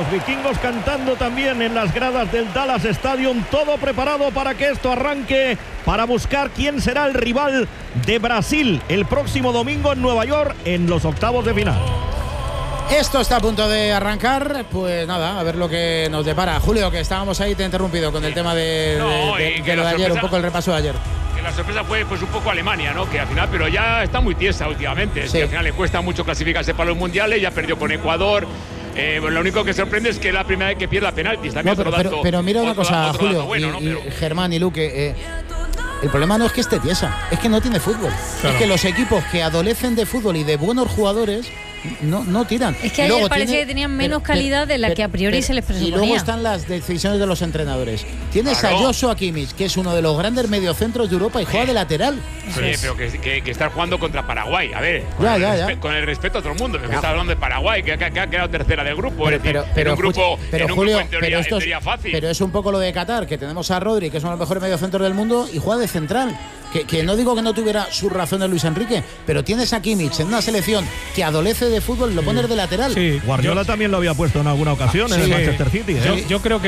Los vikingos cantando también en las gradas del Dallas Stadium, todo preparado para que esto arranque, para buscar quién será el rival de Brasil el próximo domingo en Nueva York en los octavos de final. Esto está a punto de arrancar, pues nada, a ver lo que nos depara. Julio, que estábamos ahí, te he interrumpido con el tema de lo de ayer, un poco el repaso de ayer. Que la sorpresa fue pues un poco Alemania, ¿no? Que al final, pero ya está muy tiesa últimamente. Es que al final le cuesta mucho clasificarse para los mundiales, ya perdió con Ecuador. Lo único que sorprende es que es la primera vez que pierda penaltis. También pero mira una cosa, Julio, Germán y Luque, el problema no es que esté tiesa, es que no tiene fútbol. Claro. Es que los equipos que adolecen de fútbol y de buenos jugadores no tiran. Es que ayer parecía que tenían menos calidad de la que a priori se les presuponía. Y luego están las decisiones de los entrenadores. Tienes a Joshua Kimmich, que es uno de los grandes mediocentros de Europa y juega de lateral. Sí, pero que está jugando contra Paraguay. A ver, con el respeto a todo el mundo. Que está hablando de Paraguay, que ha quedado tercera del grupo. Pero en un grupo en teoría fácil. Pero es un poco lo de Qatar, que tenemos a Rodri, que es uno de los mejores mediocentros del mundo, y juega de central. Que no digo que no tuviera sus razones Luis Enrique, pero tienes a Kimmich en una selección que adolece de fútbol, lo pones de lateral. Sí, Guardiola también lo había puesto en alguna ocasión en el Manchester City. Yo creo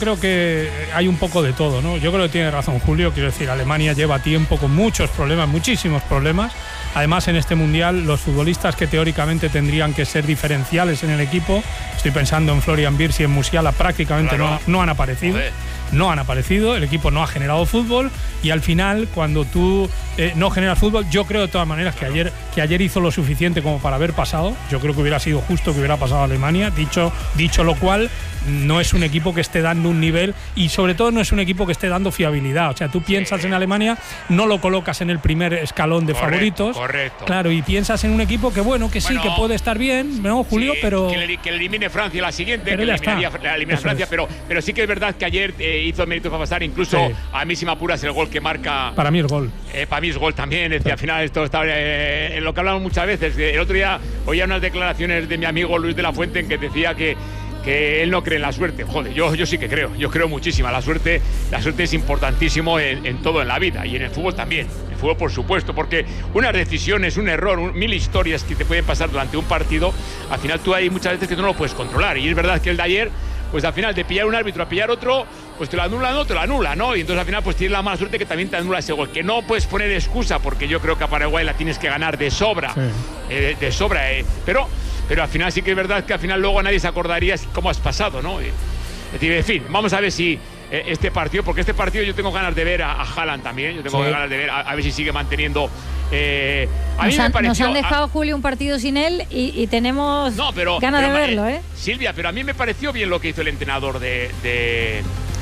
que hay un poco de todo, ¿no? Yo creo que tiene razón Julio, quiero decir, Alemania lleva tiempo con muchos problemas, muchísimos problemas. Además, en este mundial, los futbolistas que teóricamente tendrían que ser diferenciales en el equipo, estoy pensando en Florian Wirtz y en Musiala, prácticamente no han aparecido. No han aparecido, el equipo no ha generado fútbol y al final, cuando tú no generas fútbol, yo creo de todas maneras que ayer hizo lo suficiente como para haber pasado. Yo creo que hubiera sido justo que hubiera pasado a Alemania. Dicho lo cual, no es un equipo que esté dando un nivel y sobre todo no es un equipo que esté dando fiabilidad. O sea, tú piensas en Alemania, no lo colocas en el primer escalón de favoritos. Correcto. Claro, y piensas en un equipo que sí, que puede estar bien, ¿no, Julio? Pero que elimine Francia la siguiente, pero que elimine Francia, pero sí que es verdad que ayer hizo méritos para pasar, incluso a mí si me apuras el gol que marca. Para mí es gol. Para mí es gol también, es decir, al final esto está en lo que hablamos muchas veces. El otro día oía unas declaraciones de mi amigo Luis de la Fuente en que decía que él no cree en la suerte. Joder, yo sí que creo, yo creo muchísimo. La suerte es importantísimo en todo en la vida y en el fútbol también. El fútbol, por supuesto, porque unas decisiones, un error, mil historias que te pueden pasar durante un partido, al final tú hay muchas veces que tú no lo puedes controlar. Y es verdad que el de ayer, pues al final de pillar un árbitro a pillar otro, pues te lo anula, ¿no? Y entonces al final pues tienes la mala suerte que también te anula ese gol. Que no puedes poner excusa, porque yo creo que a Paraguay la tienes que ganar de sobra. De sobra, pero al final sí que es verdad que al final luego nadie se acordaría cómo has pasado, ¿no? Es decir, en fin, vamos a ver si este partido, porque este partido yo tengo ganas de ver a Haaland también, yo tengo ganas de ver a ver si sigue manteniendo. Nos han dejado, Julio, un partido sin él y tenemos ganas de verlo, ¿eh? Silvia, pero a mí me pareció bien lo que hizo el entrenador de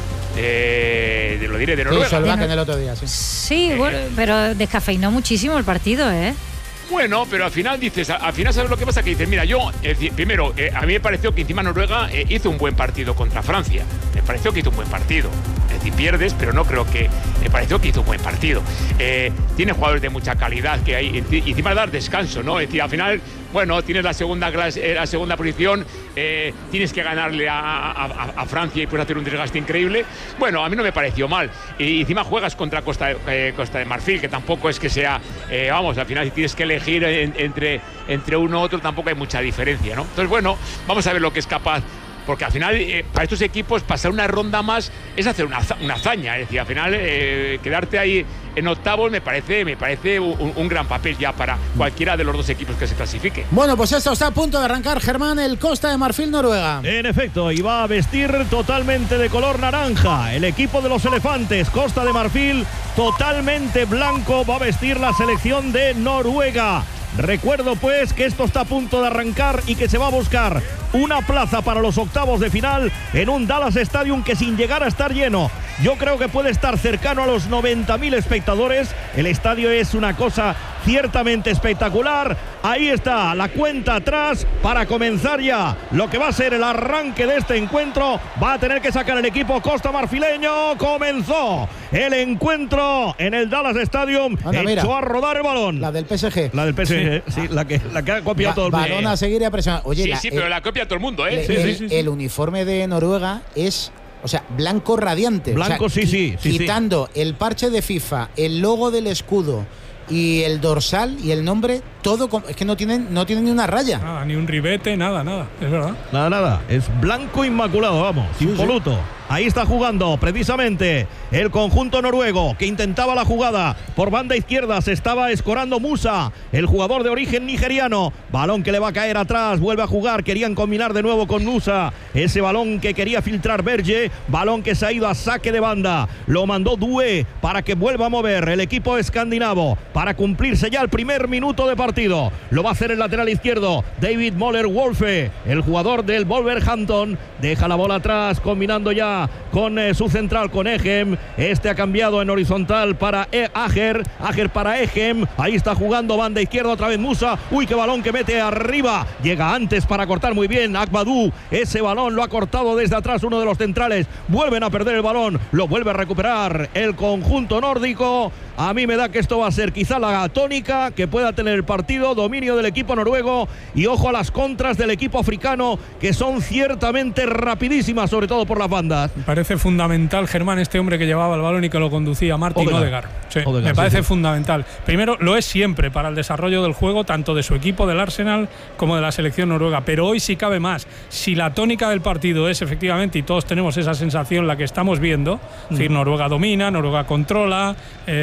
Noruega. Solbakken el otro día, sí, bueno, pero descafeinó muchísimo el partido, ¿eh? Bueno, pero al final sabes lo que pasa, que dices, mira, primero, a mí me pareció que encima Noruega hizo un buen partido contra Francia. Me pareció que hizo un buen partido. Es decir, pierdes, pero no creo que. Me pareció que hizo un buen partido. Tiene jugadores de mucha calidad que hay. Y encima dar descanso, ¿no? Es decir, al final, bueno, tienes la segunda posición, tienes que ganarle a Francia y puedes hacer un desgaste increíble. Bueno, a mí no me pareció mal. Y encima juegas contra Costa de Marfil, que tampoco es que sea. Al final, si tienes que elegir entre uno u otro, tampoco hay mucha diferencia, ¿no? Entonces, bueno, vamos a ver lo que es capaz. Porque al final, para estos equipos, pasar una ronda más es hacer una hazaña. Es decir, al final, quedarte ahí en octavos me parece un gran papel ya para cualquiera de los dos equipos que se clasifique. Bueno, pues esto está a punto de arrancar, Germán, el Costa de Marfil-Noruega. En efecto, y va a vestir totalmente de color naranja. El equipo de los elefantes, Costa de Marfil, totalmente blanco, va a vestir la selección de Noruega. Recuerdo pues que esto está a punto de arrancar y que se va a buscar una plaza para los octavos de final en un Dallas Stadium que, sin llegar a estar lleno, yo creo que puede estar cercano a los 90.000 espectadores. El estadio es una cosa ciertamente espectacular. Ahí está la cuenta atrás para comenzar ya lo que va a ser el arranque de este encuentro. Va a tener que sacar el equipo costa marfileño. Comenzó el encuentro en el Dallas Stadium. Echó a rodar el balón. La del PSG. La del PSG, sí, la que ha copiado todo el mundo. Balón a seguir y a presionar. Oye, pero la copia todo el mundo, ¿eh? El uniforme de Noruega es, o sea, blanco radiante. Blanco, o sea, sí. Quitando el parche de FIFA, el logo del escudo y el dorsal y el nombre, todo, es que no tienen ni una raya. Nada, ni un ribete, nada, es verdad. Nada, es blanco inmaculado, vamos, impoluto. Ahí está jugando precisamente el conjunto noruego que intentaba la jugada por banda izquierda. Se estaba escorando Musa, el jugador de origen nigeriano. Balón que le va a caer atrás, vuelve a jugar. Querían combinar de nuevo con Musa. Ese balón que quería filtrar Berge. Balón que se ha ido a saque de banda. Lo mandó Due para que vuelva a mover el equipo escandinavo para cumplirse ya el primer minuto de partido. Lo va a hacer el lateral izquierdo David Moller-Wolfe, el jugador del Wolverhampton. Deja la bola atrás combinando ya con su central, con Egem. Este ha cambiado en horizontal para Ager para Egem. Ahí está jugando banda izquierda otra vez Musa. Uy, qué balón que mete arriba. Llega antes para cortar muy bien Akbadou. Ese balón lo ha cortado desde atrás uno de los centrales. Vuelven a perder el balón. Lo vuelve a recuperar el conjunto nórdico. A mí me da que esto va a ser quizá la tónica que pueda tener el partido. Dominio del equipo noruego y ojo a las contras del equipo africano, que son ciertamente rapidísimas, sobre todo por las bandas. Me parece fundamental, Germán, este hombre que llevaba el balón y que lo conducía, Martin Odegaard. Sí, me parece fundamental. Primero, lo es siempre para el desarrollo del juego, tanto de su equipo, del Arsenal, como de la selección noruega. Pero hoy sí cabe más. Si la tónica del partido es efectivamente, y todos tenemos esa sensación, la que estamos viendo, es decir, Noruega domina, Noruega controla,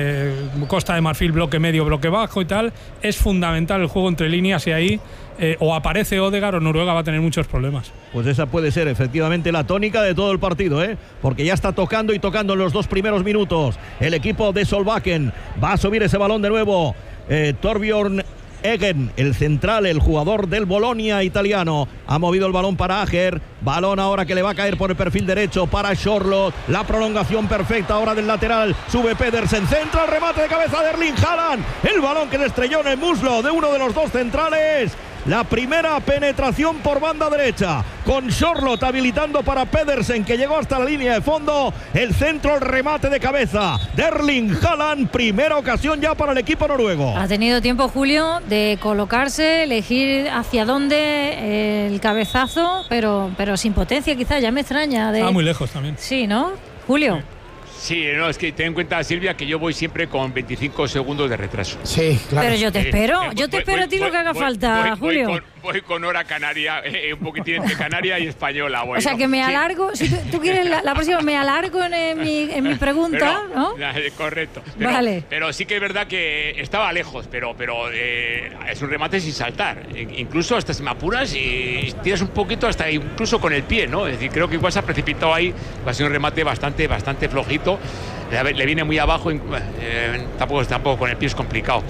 Costa de Marfil bloque medio, bloque bajo y tal, es fundamental el juego entre líneas y ahí o aparece Odegaard o Noruega va a tener muchos problemas. Pues esa puede ser efectivamente la tónica de todo el partido, porque ya está tocando y tocando en los 2 primeros minutos. El equipo de Solbakken va a subir ese balón de nuevo. Torbjørn Eggen, el central, el jugador del Bolonia italiano, ha movido el balón para Ager. Balón ahora que le va a caer por el perfil derecho para Schorlo. La prolongación perfecta ahora del lateral. Sube Pedersen, centra el remate de cabeza de Erling Haaland. El balón que le estrelló en el muslo de uno de los 2 centrales. La primera penetración por banda derecha, con Schorlo habilitando para Pedersen, que llegó hasta la línea de fondo. El centro, el remate de cabeza de Erling Haaland. Primera ocasión ya para el equipo noruego. Ha tenido tiempo, Julio, de colocarse, elegir hacia dónde el cabezazo, pero sin potencia quizás, ya me extraña. Está muy lejos también. Sí, ¿no, Julio? Sí. Sí, no, es que ten en cuenta, Silvia, que yo voy siempre con 25 segundos de retraso. Sí, claro. Pero yo te espero, a ti lo que haga falta, Julio. Voy con hora canaria, un poquitín entre canaria y española. Bueno, o sea, que me alargo, si tú quieres la próxima, me alargo en mi pregunta, pero, ¿no? Correcto. Pero, vale. Pero sí que es verdad que estaba lejos, pero es un remate sin saltar. Incluso hasta si me apuras y tiras un poquito, hasta incluso con el pie, ¿no? Es decir, creo que igual se ha precipitado ahí, ha sido un remate bastante flojito. Le viene muy abajo, tampoco con el pie es complicado.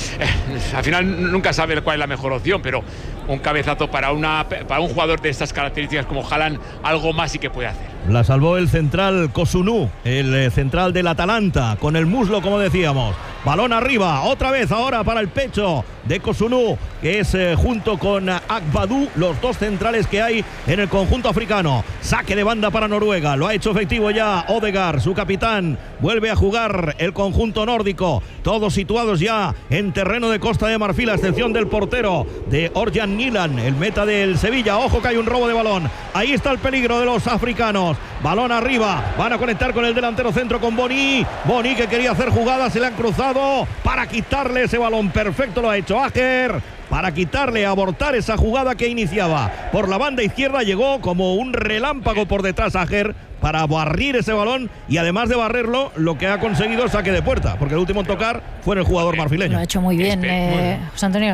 Al final nunca sabe cuál es la mejor opción, pero un cabezazo para un jugador de estas características como Haaland, algo más sí que puede hacer. La salvó el central Kosunu, el central del Atalanta, con el muslo, como decíamos. Balón arriba, otra vez ahora para el pecho de Kosunu, que es junto con Akbadou, los 2 centrales que hay en el conjunto africano. Saque de banda para Noruega, lo ha hecho efectivo ya Odegaard, su capitán. Vuelve a jugar el conjunto nórdico, todos situados ya en terreno de Costa de Marfil, a excepción del portero de Orjan Nilan, el meta del Sevilla. Ojo que hay un robo de balón, ahí está el peligro de los africanos. Balón arriba, van a conectar con el delantero centro, con Boni que quería hacer jugada, se le han cruzado para quitarle ese balón. Perfecto, lo ha hecho Ager para quitarle, abortar esa jugada que iniciaba por la banda izquierda. Llegó como un relámpago por detrás Ager para barrir ese balón, y además de barrerlo, lo que ha conseguido es saque de puerta, porque el último en tocar fue el jugador marfileño. Lo ha hecho muy bien, José Antonio.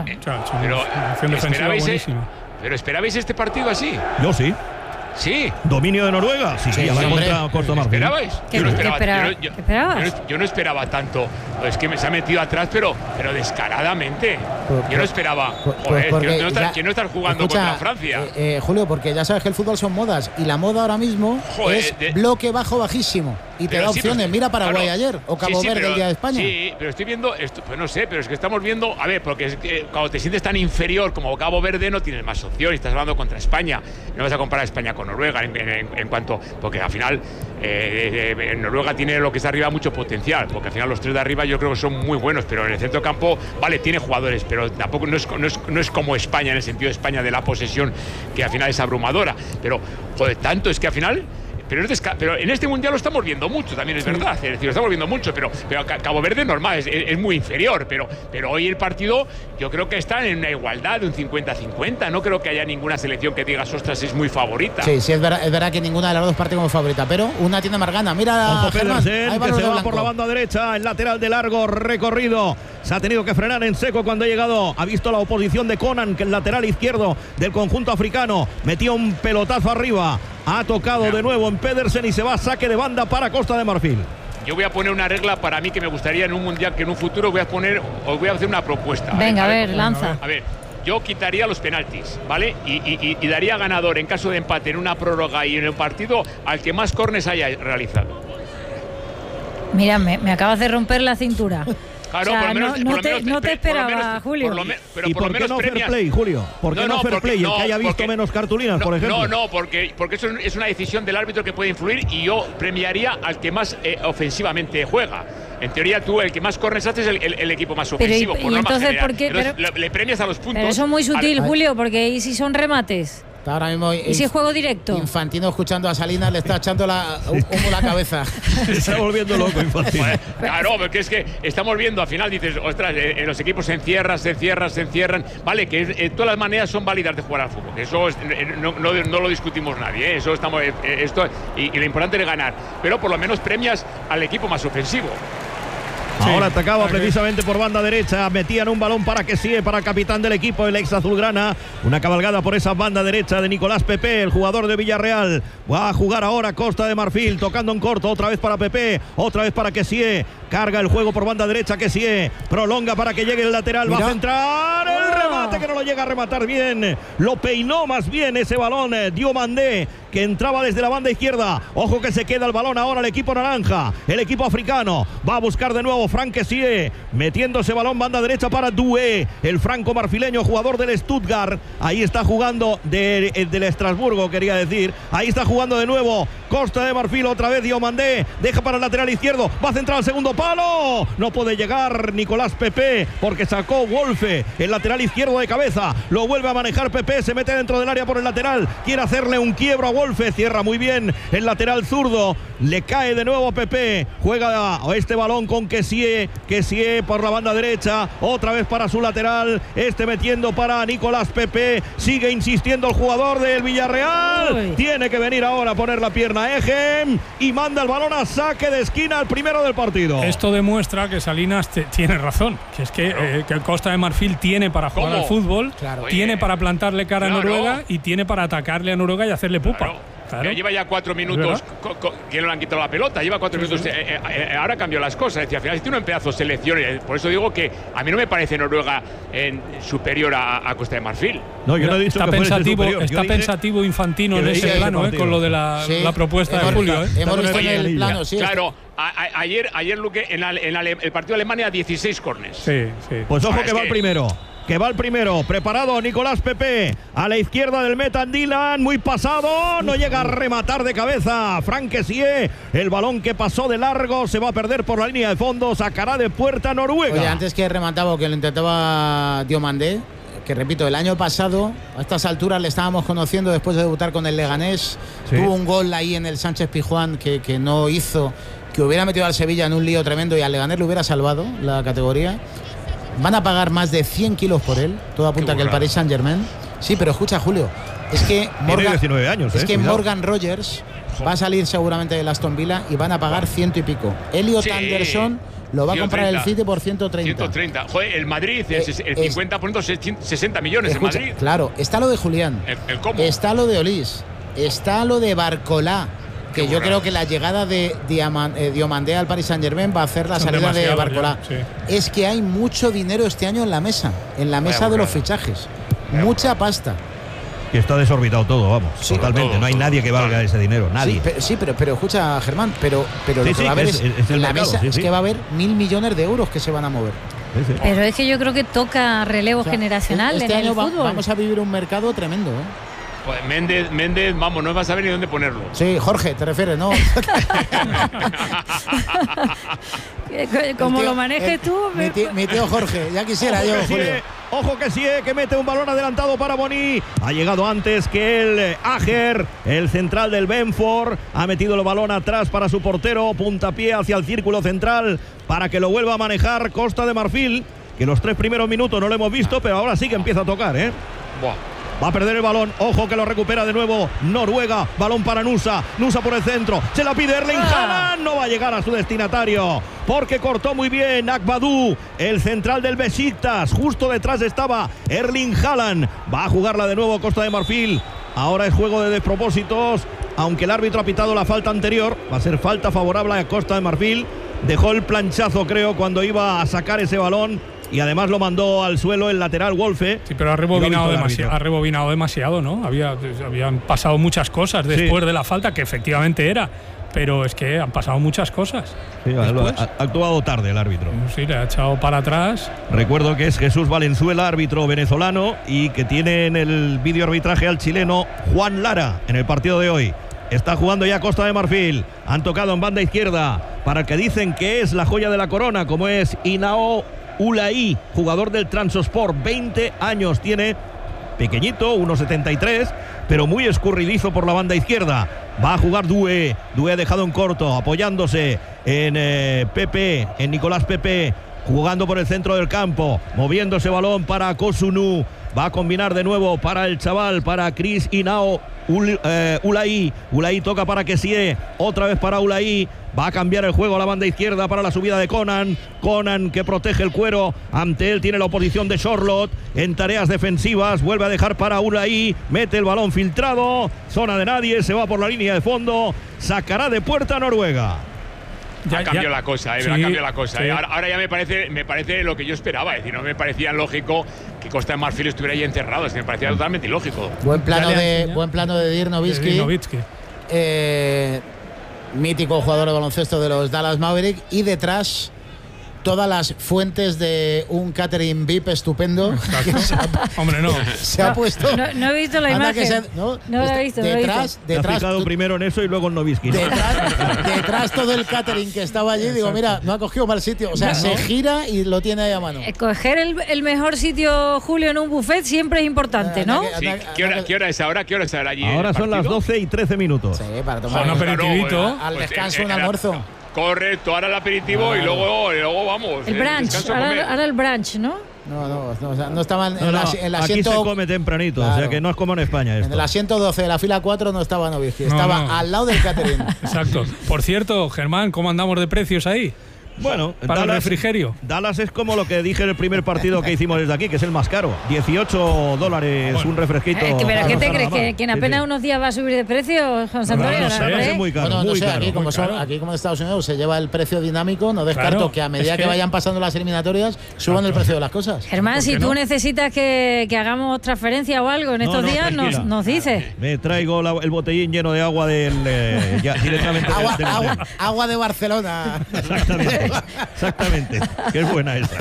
Pero esperabais este partido así. Yo sí. Sí. Dominio de Noruega. Sí, contra Costa de Marfil. ¿Esperabais? Yo no esperaba tanto. Es que se ha metido atrás, pero descaradamente. Yo no esperaba. Que no estás jugando contra Francia. Julio, porque ya sabes que el fútbol son modas, y la moda ahora mismo es bloque bajo bajísimo. Y te da opciones. Mira Paraguay ayer, o Cabo Verde el día de España. Sí, pero estoy viendo esto, pues no sé, pero es que estamos viendo, a ver, porque es que cuando te sientes tan inferior como Cabo Verde no tienes más opción, y estás hablando contra España. No vas a comparar España con Noruega en cuanto, porque al final Noruega tiene lo que está arriba mucho potencial, porque al final los 3 de arriba yo creo que son muy buenos, pero en el centro campo, vale, tiene jugadores, pero tampoco no es como España, en el sentido de España de la posesión, que al final es abrumadora. Pero, joder, tanto es que al final pero en este mundial lo estamos viendo mucho, también es verdad. Es decir, lo estamos viendo mucho, pero Cabo Verde normal, es muy inferior. Pero hoy el partido, yo creo que está en una igualdad de un 50-50. No creo que haya ninguna selección que digas, ostras, es muy favorita. Sí, es verdad que ninguna de las dos parte como favorita, pero una tiene más gana. Mira, Pedersen, que se va por la banda derecha, el lateral de largo recorrido. Se ha tenido que frenar en seco cuando ha llegado. Ha visto la oposición de Conan, que el lateral izquierdo del conjunto africano metía un pelotazo arriba. Ha tocado de nuevo en Pedersen y se va a saque de banda para Costa de Marfil. Yo voy a poner una regla para mí que me gustaría en un mundial, que en un futuro os voy a hacer una propuesta. Venga, a ver, lanza. A ver, yo quitaría los penaltis, ¿vale? Y daría ganador en caso de empate en una prórroga y en el partido al que más córners haya realizado. Mira, me acabas de romper la cintura. Claro, o sea, por lo menos, no te esperaba, Julio. ¿Y por qué no fair play, Julio? ¿Por qué no fair play? El que haya visto menos cartulinas, por ejemplo. Porque eso es una decisión del árbitro que puede influir, y yo premiaría al que más ofensivamente juega. En teoría, tú, el que más corners hace es el equipo más ofensivo. Pero, ¿y entonces por qué? Le premias a los puntos. Pero eso es muy sutil, Julio, porque ¿y si son remates? Ahora mismo, ¿y si es juego directo? Infantino, escuchando a Salinas, le está echando humo la cabeza. Se está volviendo loco, Infantino. Claro, porque es que estamos viendo, al final dices, ostras, los equipos se encierran. Vale, que todas las maneras son válidas de jugar al fútbol. Eso no lo discutimos nadie, ¿eh? Eso estamos, y lo importante es ganar. Pero por lo menos premias al equipo más ofensivo. Sí, ahora atacaba precisamente por banda derecha. Metían un balón para Kessie, para el capitán del equipo, el ex azulgrana. Una cabalgada por esa banda derecha de Nicolás Pepe, el jugador de Villarreal. Va a jugar ahora Costa de Marfil, tocando en corto. Otra vez para Pepe, otra vez para Kessie. Carga el juego por banda derecha, Kessie. Prolonga para que llegue el lateral. Va a centrar el remate, que no lo llega a rematar bien. Lo peinó más bien ese balón Diomandé, que entraba desde la banda izquierda. Ojo que se queda el balón ahora el equipo naranja, el equipo africano. Va a buscar de nuevo Franck Kessie, metiéndose balón banda derecha para Doué, el franco marfileño, jugador del Stuttgart. Ahí está jugando del Estrasburgo, quería decir. Ahí está jugando de nuevo Costa de Marfil, otra vez Diomandé. Deja para el lateral izquierdo, va a centrar al segundo palo. No puede llegar Nicolás Pepe porque sacó Wolfe, el lateral izquierdo de cabeza. Lo vuelve a manejar Pepe, se mete dentro del área por el lateral. Quiere hacerle un quiebro a Wolfe, cierra muy bien el lateral zurdo. Le cae de nuevo Pepe. Juega este balón con Kessie por la banda derecha. Otra vez para su lateral. Metiendo para Nicolás Pepe. Sigue insistiendo el jugador del Villarreal. Uy. Tiene que venir ahora a poner la pierna Egem y manda el balón a saque de esquina, el primero del partido. Esto demuestra que Salinas tiene razón. Que es que Costa de Marfil tiene para jugar al fútbol, tiene para plantarle cara a Noruega y tiene para atacarle a Noruega y hacerle pupa. Claro. Lleva ya 4 minutos que no le han quitado la pelota. Lleva 4 minutos. Ahora cambió las cosas. Es decir, al final tiene un pedazo de selección. Por eso digo que a mí no me parece Noruega superior a Costa de Marfil. No, yo no he dicho está pensativo, está pensativo Infantino en ese plano, con lo de la propuesta de Julio. Hemos visto en el plano, sí. Claro. Ayer Luque, en el partido de Alemania, 16 córners. Sí. Pues ojo que va el primero. Preparado Nicolás Pepe, a la izquierda del Metan Dylan, muy pasado, no llega a rematar de cabeza Franck Kessie, el balón que pasó de largo se va a perder por la línea de fondo, sacará de puerta Noruega. Oye, antes que remataba o que lo intentaba Diomandé, que repito, el año pasado a estas alturas le estábamos conociendo después de debutar con el Leganés, tuvo un gol ahí en el Sánchez Pizjuán que no hizo, que hubiera metido al Sevilla en un lío tremendo y al Leganés le hubiera salvado la categoría. Van a pagar más de 100 kilos por él. Todo apunta que el Paris Saint-Germain. Sí, pero escucha, Julio, es que Morgan, 19 años, Morgan Rogers va a salir seguramente del Aston Villa y van a pagar 100 y pico. Elliot Anderson lo va a comprar el City por 130. 130. Joder, el Madrid, el 50% 60 millones. Escucha, en Madrid. Claro, está lo de Julián. ¿El cómo? Está lo de Olís. Está lo de Barcolá. Que yo creo que la llegada de Diomandé al Paris Saint-Germain va a hacer la salida de Barcolá. Es que hay mucho dinero este año en la mesa de los fichajes. Mucha pasta. Y está desorbitado todo, vamos, totalmente. Todo, no hay nadie que valga ese dinero, nadie. Pero escucha, Germán, pero lo que va a haber en la mesa es que va a haber 1.000 millones de euros que se van a mover. Pero es que yo creo que toca relevo generacional este en año el fútbol. Vamos a vivir un mercado tremendo, Pues Méndez, vamos, no vas a saber ni dónde ponerlo. Sí, Jorge, te refieres, ¿no? Como lo manejes tú. Mi tío Jorge, ya quisiera yo, Julio. Ojo que sí, que mete un balón adelantado para Boni. Ha llegado antes que el Ager, el central del Benford. Ha metido el balón atrás para su portero. Puntapié hacia el círculo central para que lo vuelva a manejar Costa de Marfil. Que los 3 primeros minutos no lo hemos visto, pero ahora sí que empieza a tocar, ¿eh? Buah. Va a perder el balón, ojo que lo recupera de nuevo Noruega, balón para Nusa por el centro, se la pide Erling Haaland, no va a llegar a su destinatario, porque cortó muy bien Akbadou, el central del Besiktas, justo detrás estaba Erling Haaland, va a jugarla de nuevo Costa de Marfil, ahora es juego de despropósitos, aunque el árbitro ha pitado la falta anterior, va a ser falta favorable a Costa de Marfil, dejó el planchazo creo cuando iba a sacar ese balón. Y además lo mandó al suelo el lateral Wolfe. Sí, pero ha rebobinado demasiado, ¿no? Habían pasado muchas cosas después de la falta, que efectivamente era. Pero es que han pasado muchas cosas. Sí, ha actuado tarde el árbitro. Sí, le ha echado para atrás. Recuerdo que es Jesús Valenzuela, árbitro venezolano, y que tiene en el vídeo arbitraje al chileno Juan Lara en el partido de hoy. Está jugando ya Costa de Marfil. Han tocado en banda izquierda para el que dicen que es la joya de la corona, como es Inao Ulaí, jugador del Transosport, 20 años tiene, pequeñito, 1,73, pero muy escurridizo por la banda izquierda. Va a jugar Due ha dejado en corto, apoyándose en Pepe, en Nicolás Pepe, jugando por el centro del campo, moviéndose balón para Kosunu. Va a combinar de nuevo para el chaval, para Chris Inao Ulaí. Ulaí toca para Kessie, otra vez para Ulaí. Va a cambiar el juego a la banda izquierda para la subida de Conan. Conan que protege el cuero. Ante él tiene la oposición de Charlotte en tareas defensivas. Vuelve a dejar para Ulaí. Mete el balón filtrado. Zona de nadie. Se va por la línea de fondo. Sacará de puerta Noruega. Ha cambiado la cosa, ha cambiado la cosa. Sí. Ahora ya me parece lo que yo esperaba. Es decir, no me parecía lógico que Costa de Marfil estuviera ahí encerrado. Es que me parecía totalmente ilógico. Buen plano de Dirk Nowitzki. Mítico jugador de baloncesto de los Dallas Mavericks, y detrás todas las fuentes de un catering VIP estupendo. Hombre, no. Se ha puesto. No he visto la imagen. No la he visto. Detrás. Te has fijado primero en eso y luego en Nowitzki, ¿no? Detrás todo el catering que estaba allí, digo, mira, no ha cogido mal sitio. O sea, se gira y lo tiene ahí a mano. Escoger el mejor sitio, Julio, en un buffet siempre es importante, ¿no? Sí. ¿Qué hora es ahora? ¿Qué hora es ahora allí? Ahora son las 12:13. Sí, para tomar un aperitivito. Al descanso, un almuerzo. Correcto, ahora el aperitivo y luego vamos. El brunch, ahora el brunch, ¿no? No estaban en el asiento. Aquí se come tempranito, claro. O sea que no es como en España esto. En el asiento 12 de la fila 4 no estaba Nowitzki, estaba al lado del catering. Exacto. Por cierto, Germán, ¿cómo andamos de precios ahí? Bueno, para el refrigerio. Dallas es como lo que dije en el primer partido que hicimos desde aquí, que es el más caro. $18 bueno. Un refresquito. ¿Pero qué te crees? ¿Que en apenas unos días va a subir de precio, Juan Antonio? No sé, es muy caro. Muy caro. Aquí como en Estados Unidos se lleva el precio dinámico, no descarto que a medida que vayan pasando las eliminatorias suban el precio de las cosas. Germán, si tú necesitas que hagamos transferencia o algo en estos días, nos dices. Me traigo el botellín lleno de agua directamente agua de Barcelona. Exactamente, que es buena esa.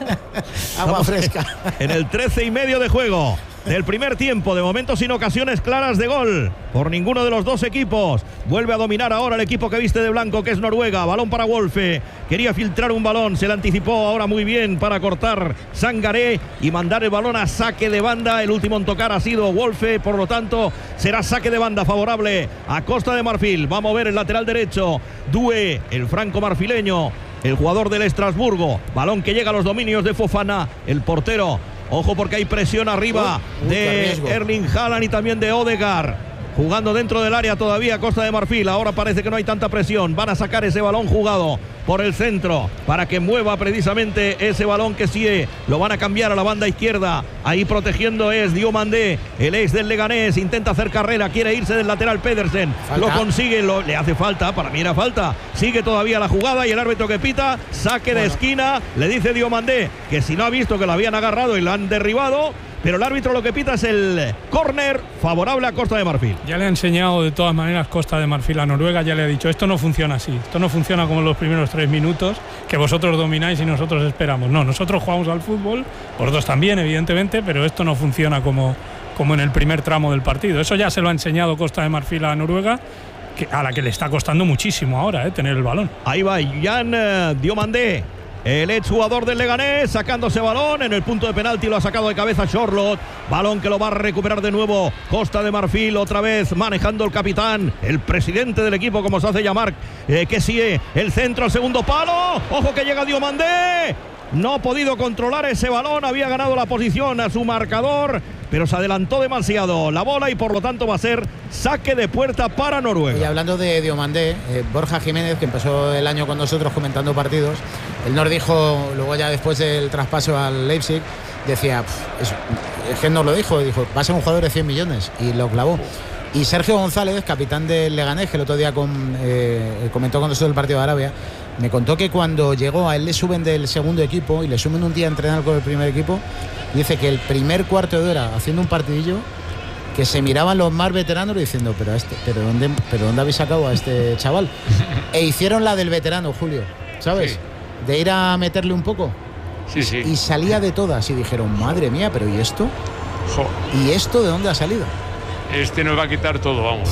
Agua fresca. En el 13:30 de juego del primer tiempo, de momento sin ocasiones claras de gol por ninguno de los dos equipos. Vuelve a dominar ahora el equipo que viste de blanco, que es Noruega. Balón para Wolfe, quería filtrar un balón, se le anticipó ahora muy bien para cortar Sangaré y mandar el balón a saque de banda. El último en tocar ha sido Wolfe, por lo tanto será saque de banda favorable a Costa de Marfil. Va a mover el lateral derecho Due, el franco marfileño, el jugador del Estrasburgo. Balón que llega a los dominios de Fofana, el portero. Ojo porque hay presión arriba de Erling Haaland y también de Odegaard. Jugando dentro del área todavía Costa de Marfil. Ahora parece que no hay tanta presión. Van a sacar ese balón jugado por el centro para que mueva precisamente ese balón que sí lo van a cambiar a la banda izquierda. Ahí protegiendo es Diomandé, el ex del Leganés. Intenta hacer carrera, quiere irse del lateral Pedersen. Falta. Lo consigue, le hace falta, para mí era falta. Sigue todavía la jugada y el árbitro que pita, saque de esquina. Le dice Diomandé que si no ha visto que lo habían agarrado y lo han derribado. Pero el árbitro lo que pita es el córner favorable a Costa de Marfil. Ya le ha enseñado de todas maneras Costa de Marfil a Noruega, ya le ha dicho, esto no funciona así, esto no funciona como en los primeros 3 minutos, que vosotros domináis y nosotros esperamos. No, nosotros jugamos al fútbol, vosotros también, evidentemente, pero esto no funciona como en el primer tramo del partido. Eso ya se lo ha enseñado Costa de Marfil a Noruega, a la que le está costando muchísimo ahora tener el balón. Ahí va Jan Diomandé. el exjugador del Leganés, sacándose balón. En el punto de penalti lo ha sacado de cabeza Sorloth. Balón que lo va a recuperar de nuevo Costa de Marfil, otra vez manejando el capitán, el presidente del equipo, como se hace llamar, que sigue el centro al segundo palo. Ojo que llega Diomandé. No ha podido controlar ese balón, había ganado la posición a su marcador, pero se adelantó demasiado la bola y por lo tanto va a ser saque de puerta para Noruega. Y hablando de Diomandé, Borja Jiménez, que empezó el año con nosotros comentando partidos, él nos dijo, luego ya después del traspaso al Leipzig, decía, es que nos lo dijo, va a ser un jugador de 100 millones y lo clavó. Y Sergio González, capitán del Leganés, que el otro día comentó con nosotros el partido de Arabia, me contó que cuando llegó a él le suben del segundo equipo y le suben un día a entrenar con el primer equipo, dice que el primer cuarto de hora haciendo un partidillo, que se miraban los más veteranos diciendo, pero ¿dónde habéis sacado a este chaval? E hicieron la del veterano, Julio, ¿sabes? Sí. De ir a meterle un poco. Sí, sí. Y salía de todas y dijeron, madre mía, pero ¿y esto? Jo. ¿Y esto de dónde ha salido? Este nos va a quitar todo, vamos.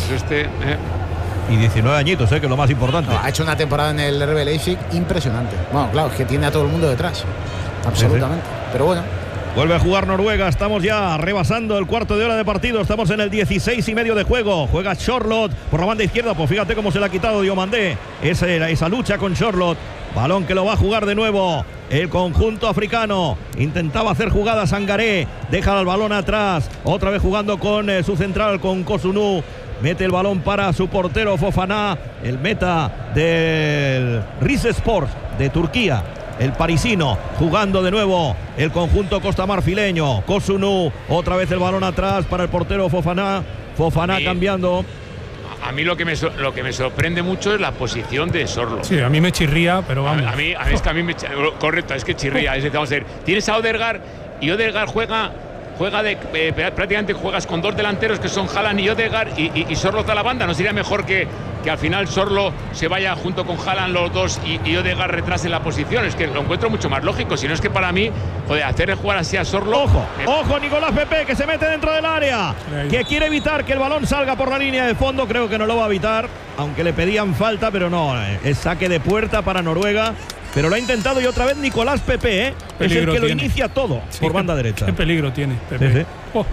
Y 19 añitos, que es lo más importante. No, ha hecho una temporada en el RB Leipzig impresionante. Bueno, claro, es que tiene a todo el mundo detrás. Absolutamente. Sí. Pero bueno. Vuelve a jugar Noruega, estamos ya rebasando el cuarto de hora de partido, estamos en el 16,5 de juego. Juega Sorloth por la banda izquierda, pues fíjate cómo se le ha quitado Diomandé esa lucha con Sorloth. Balón que lo va a jugar de nuevo el conjunto africano. Intentaba hacer jugada Sangaré, deja el balón atrás, otra vez jugando con su central, con Kosunu. Mete el balón para su portero Fofana, el meta del Rizespor de Turquía. El parisino, jugando de nuevo el conjunto costamarfileño. Kosunu, otra vez el balón atrás para el portero Fofana. Fofana cambiando. A mí lo que me sorprende mucho es la posición de Sorloth. Sí, a mí me chirría, pero vamos. A mí es que a mí me correcto, es que chirría. Vamos a ver, tienes a Ødegaard y Ødegaard juega prácticamente juegas con dos delanteros que son Haaland y Ødegaard y Sorloth a la banda. ¿No sería mejor que al final Sorloth se vaya junto con Haaland los dos y Ødegaard retrase la posición? Es que lo encuentro mucho más lógico. Si no es que para mí, hacerle jugar así a Sorloth. Ojo, Nicolás Pepe, que se mete dentro del área, que quiere evitar que el balón salga por la línea de fondo. Creo que no lo va a evitar, aunque le pedían falta, pero no, es saque de puerta para Noruega. Pero lo ha intentado y otra vez Nicolás Pepe, es el que lo inicia todo por banda derecha. Qué peligro tiene Pepe. Sí. Oh,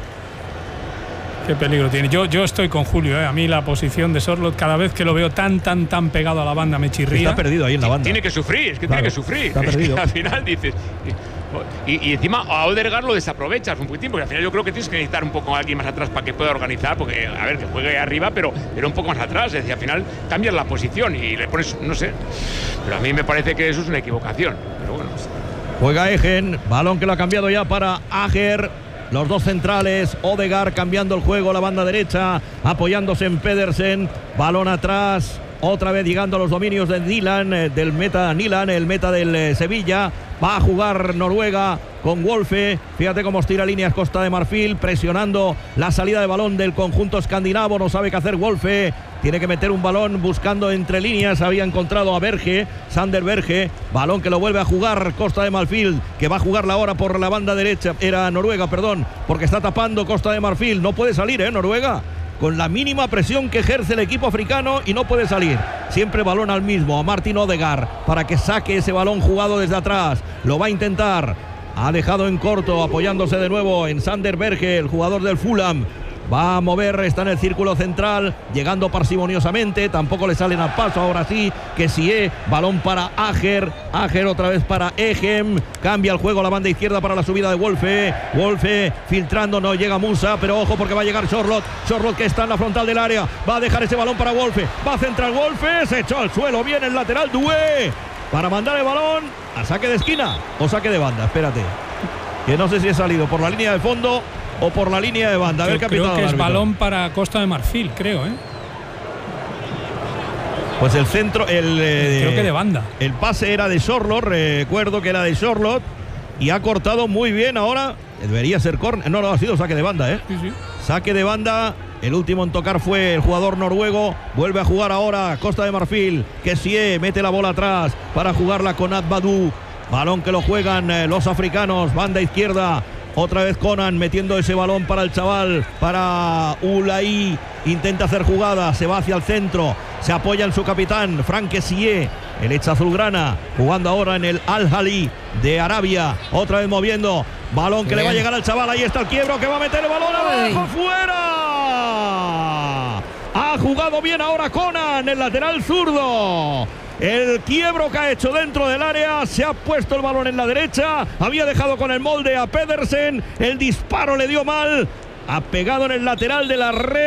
qué peligro tiene. Yo estoy con Julio, A mí la posición de Sorloth, cada vez que lo veo tan pegado a la banda, me chirría. Está perdido ahí en la banda. Tiene que sufrir, tiene que sufrir. Está perdido. Al final dices... Y encima a Ødegaard lo desaprovechas un poquitín, porque al final yo creo que tienes que necesitar un poco a alguien más atrás para que pueda organizar, porque a ver, que juegue arriba, pero un poco más atrás. Es decir, al final cambias la posición y le pones, no sé, pero a mí me parece que eso es una equivocación. Pero bueno. Juega Egen, balón que lo ha cambiado ya para Ajer. Los dos centrales, Ødegaard cambiando el juego, la banda derecha, apoyándose en Pedersen, balón atrás. Otra vez llegando a los dominios de Nilan, del meta Nilan, el meta del Sevilla. Va a jugar Noruega con Wolfe. Fíjate cómo estira líneas Costa de Marfil, presionando la salida de balón del conjunto escandinavo. No sabe qué hacer Wolfe. Tiene que meter un balón buscando entre líneas. Había encontrado a Berge, Sander Berge. Balón que lo vuelve a jugar Costa de Marfil, que va a jugarla ahora por la banda derecha. Era Noruega, perdón, porque está tapando Costa de Marfil. No puede salir, Noruega, con la mínima presión que ejerce el equipo africano, y no puede salir. Siempre balón al mismo, a Martin Ødegaard, para que saque ese balón jugado desde atrás. Lo va a intentar. Ha dejado en corto, apoyándose de nuevo en Sander Berge, el jugador del Fulham. Va a mover, está en el círculo central, llegando parsimoniosamente, tampoco le salen al paso, ahora sí, que sí es, balón para Ajer otra vez para Egem, cambia el juego la banda izquierda para la subida de Wolfe filtrando, no llega Musa, pero ojo porque va a llegar Sorloth que está en la frontal del área, va a dejar ese balón para Wolfe, va a centrar Wolfe, se echó al suelo, viene el lateral Doué, para mandar el balón a saque de esquina o saque de banda, espérate, que no sé si he salido por la línea de fondo o por la línea de banda. A ver, capitán. Creo que es balón para Costa de Marfil, creo, Pues el centro, creo que de banda. El pase era de Sorloth, recuerdo que era de Sorloth, y ha cortado muy bien ahora. Debería ser córner. No, ha sido saque de banda, Sí. Saque de banda. El último en tocar fue el jugador noruego. Vuelve a jugar ahora Costa de Marfil. Kessie mete la bola atrás para jugarla con Adbadou. Balón que lo juegan los africanos, banda izquierda. Otra vez Conan metiendo ese balón para el chaval, para Ulai. Intenta hacer jugada, se va hacia el centro, se apoya en su capitán, Franck Kessié, el ex azulgrana, jugando ahora en el Al-Ahly de Arabia. Otra vez moviendo, balón que le va a llegar al chaval. Ahí está el Quiebro que va a meter el balón abajo, fuera. Ha jugado bien ahora Conan, el lateral zurdo. El Quiebro que ha hecho dentro del área, se ha puesto el balón en la derecha, había dejado con el molde a Pedersen, el disparo le dio mal, ha pegado en el lateral de la red.